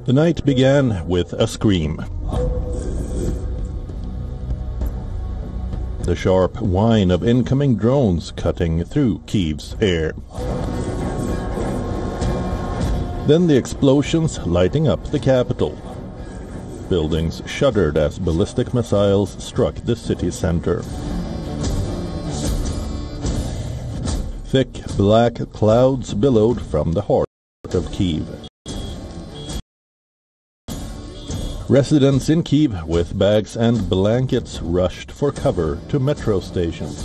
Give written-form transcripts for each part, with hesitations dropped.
The night began with a scream. The sharp whine of incoming drones cutting through Kyiv's air. Then the explosions lighting up the capital. Buildings shuddered as ballistic missiles struck the city center. Thick black clouds billowed from the heart of Kyiv. Residents in Kyiv with bags and blankets rushed for cover to metro stations.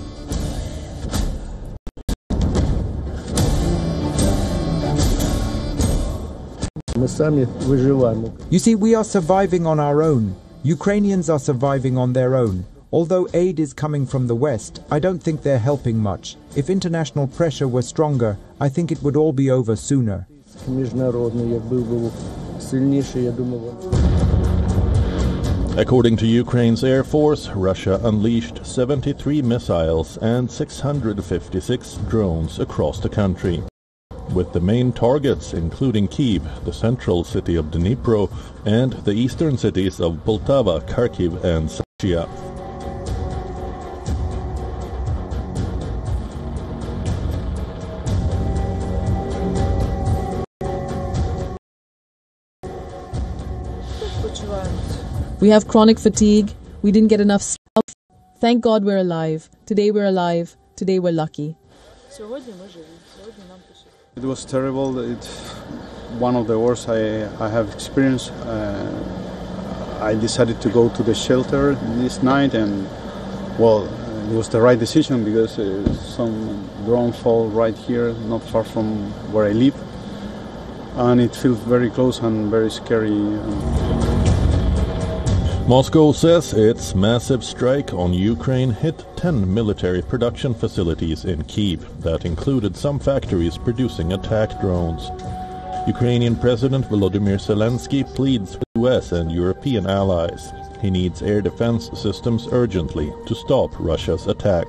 You see, we are surviving on our own. Ukrainians are surviving on their own. Although aid is coming from the West, I don't think they're helping much. If international pressure were stronger, I think it would all be over sooner. According to Ukraine's Air Force, Russia unleashed 73 missiles and 656 drones across the country, with the main targets including Kyiv, the central city of Dnipro, and the eastern cities of Poltava, Kharkiv and Sashia. We have chronic fatigue. We didn't get enough sleep. Thank God we're alive. Today we're alive. Today we're lucky. It was terrible. It's one of the worst I have experienced. I decided to go to the shelter this night, and well, it was the right decision because some drone fall right here, not far from where I live, and it feels very close and very scary. Moscow says its massive strike on Ukraine hit 10 military production facilities in Kyiv that included some factories producing attack drones. Ukrainian President Volodymyr Zelensky pleads with the US and European allies. He needs air defense systems urgently to stop Russia's attack.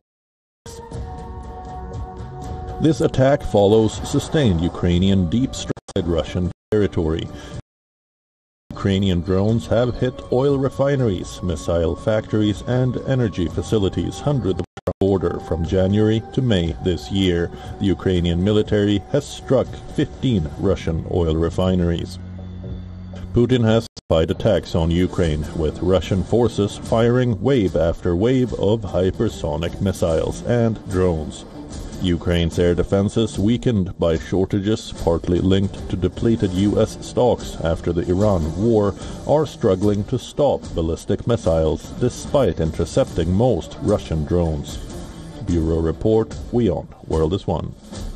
This attack follows sustained Ukrainian deep strike at Russian territory. Ukrainian drones have hit oil refineries, missile factories and energy facilities hundreds of miles from the border from January to May this year. The Ukrainian military has struck 15 Russian oil refineries. Putin has justified attacks on Ukraine, with Russian forces firing wave after wave of hypersonic missiles and drones. Ukraine's air defenses, weakened by shortages partly linked to depleted U.S. stocks after the Iran war, are struggling to stop ballistic missiles despite intercepting most Russian drones. Bureau Report, WION, World is One.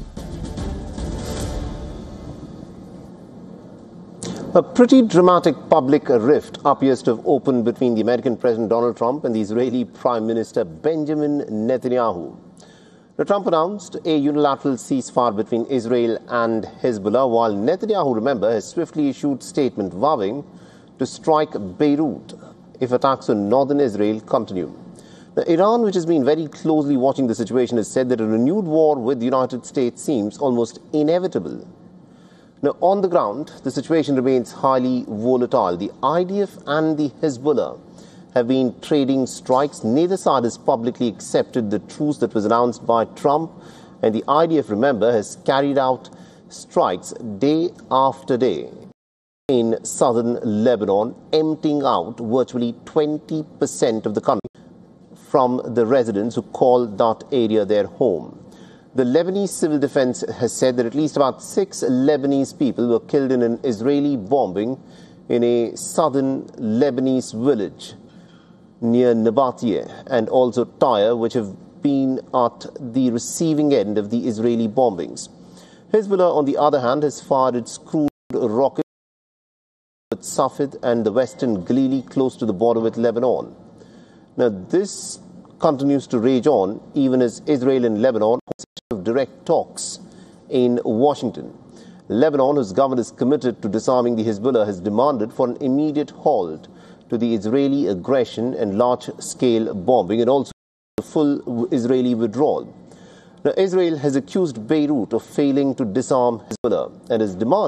A pretty dramatic public rift appears to have opened between the American President Donald Trump and the Israeli Prime Minister Benjamin Netanyahu. Now, Trump announced a unilateral ceasefire between Israel and Hezbollah, while Netanyahu, remember, has swiftly issued a statement vowing to strike Beirut if attacks on northern Israel continue. Now, Iran, which has been very closely watching the situation, has said that a renewed war with the United States seems almost inevitable. Now, on the ground, the situation remains highly volatile. The IDF and the Hezbollah have been trading strikes. Neither side has publicly accepted the truce that was announced by Trump, and the IDF, remember, has carried out strikes day after day in southern Lebanon, emptying out virtually 20% of the country from the residents who call that area their home. The Lebanese Civil Defense has said that at least about 6 Lebanese people were killed in an Israeli bombing in a southern Lebanese village near Nabatiyeh and also Tyre, which have been at the receiving end of the Israeli bombings. Hezbollah, on the other hand, has fired its crude rockets at Safed and the western Galilee, close to the border with Lebanon. Now, this continues to rage on even as Israel and Lebanon have direct talks in Washington. Lebanon, whose government is committed to disarming the Hezbollah, has demanded for an immediate halt to the Israeli aggression and large-scale bombing, and also a full Israeli withdrawal. Now, Israel has accused Beirut of failing to disarm Hezbollah and has demanded